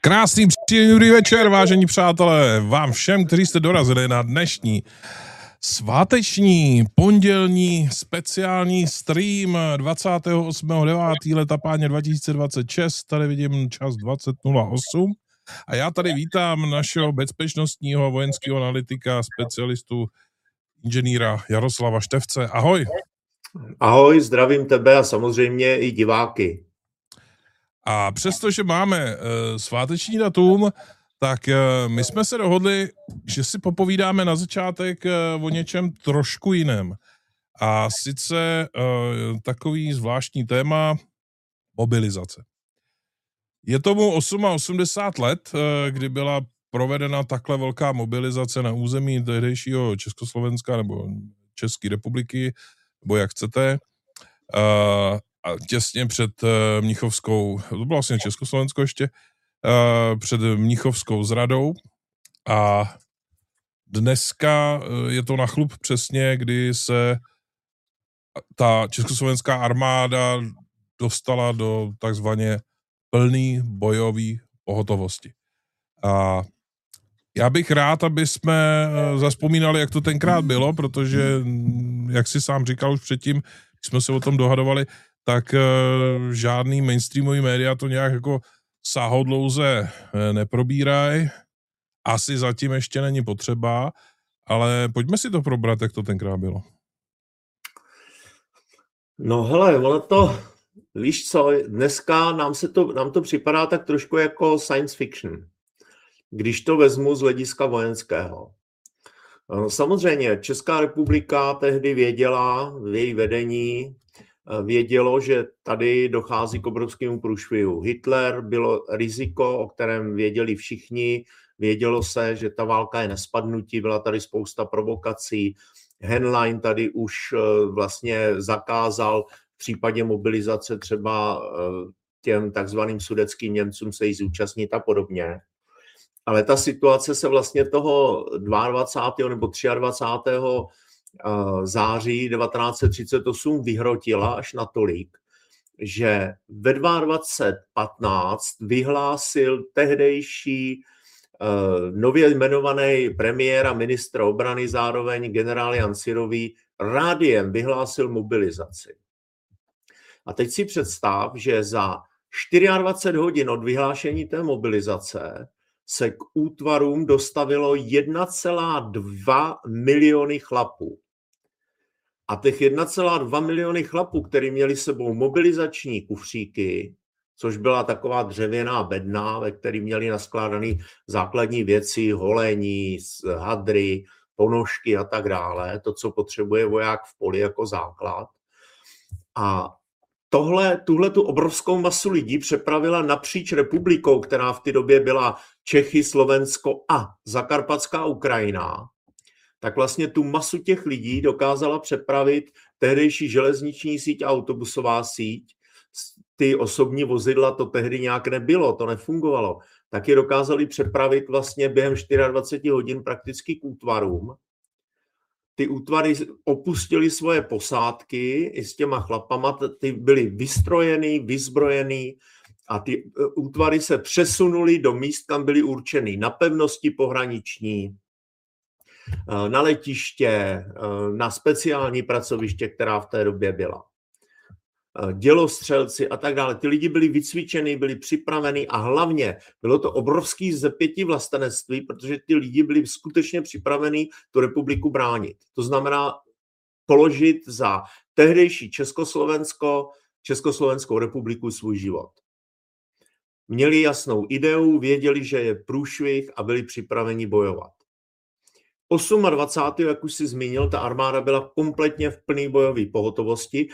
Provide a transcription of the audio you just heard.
Krásný, příjemný dobrý večer, vážení přátelé, vám všem, kteří jste dorazili na dnešní sváteční, pondělní, speciální stream 28.9. leta páně 2026, tady vidím čas 20.08 a já tady vítám našeho bezpečnostního vojenského analytika, specialistu, inženýra Jaroslava Števce. Ahoj. Ahoj, zdravím tebe a samozřejmě i diváky. A přestože máme sváteční datum, tak my jsme se dohodli, že si popovídáme na začátek o něčem trošku jiném. A sice takový zvláštní téma mobilizace. Je tomu 88 let, kdy byla provedena takhle velká mobilizace na území tehdejšího Československa nebo České republiky, nebo jak chcete, a těsně před Mnichovskou, to bylo vlastně Československo ještě, před Mnichovskou zradou a dneska je to na chlup přesně, kdy se ta československá armáda dostala do takzvaně plný bojový pohotovosti. A já bych rád, aby jsme zazpomínali, jak to tenkrát bylo, protože, jak si sám říkal už předtím, když jsme se o tom dohadovali, tak žádný mainstreamový média to nějak jako sáhodlouze neprobírají. Asi zatím ještě není potřeba, ale pojďme si to probrat, jak to tenkrát bylo. No hele, ono to, víš co, dneska nám to připadá tak trošku jako science fiction, když to vezmu z hlediska vojenského. Samozřejmě Česká republika tehdy věděla, v její vedení vědělo, že tady dochází k obrovskému průšvihu. Hitler bylo riziko, o kterém věděli všichni, vědělo se, že ta válka je nespadnutí, byla tady spousta provokací. Henlein tady už vlastně zakázal v případě mobilizace třeba těm takzvaným sudetským Němcům se jí zúčastnit a podobně. Ale ta situace se vlastně toho 22. nebo 23. září 1938 vyhrotila až natolik, že ve 22.15 vyhlásil tehdejší nově jmenovaný premiér a ministr obrany, zároveň generál Jan Syrový, rádiem vyhlásil mobilizaci. A teď si představ, že za 24 hodin od vyhlášení té mobilizace se k útvarům dostavilo 1,2 miliony chlapů. A těch 1,2 miliony chlapů, kteří měli sebou mobilizační kufříky, což byla taková dřevěná bedna, ve které měli naskládané základní věci, holení, hadry, ponožky a tak dále, to, co potřebuje voják v poli jako základ. A tuhle tu obrovskou masu lidí přepravila napříč republikou, která v té době byla Čechy, Slovensko a Zakarpatská Ukrajina, tak vlastně tu masu těch lidí dokázala přepravit tehdejší železniční síť a autobusová síť. Ty osobní vozidla to tehdy nějak nebylo, to nefungovalo. Tak je dokázali přepravit vlastně během 24 hodin prakticky k útvarům. Ty útvary opustili svoje posádky i s těma chlapama, ty byly vystrojený, vyzbrojený a ty útvary se přesunuly do míst, kam byly určeny, na pevnosti pohraniční, na letiště, na speciální pracoviště, která v té době byla. Dělostřelci a tak dále. Ty lidi byli vycvičení, byli připraveni a hlavně bylo to obrovský vzepětí vlastenectví, protože ty lidi byli skutečně připraveni tu republiku bránit. To znamená položit za tehdejší Československou republiku svůj život. Měli jasnou ideu, věděli, že je průšvih a byli připraveni bojovat. 28. jak už si zmínil, ta armáda byla kompletně v plné bojové pohotovosti